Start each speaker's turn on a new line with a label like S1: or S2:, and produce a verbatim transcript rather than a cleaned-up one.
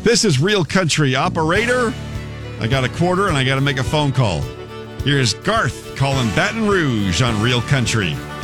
S1: This is Real Country. Operator, I got a quarter and I got to make a phone call. Here's Garth calling Baton Rouge on Real Country.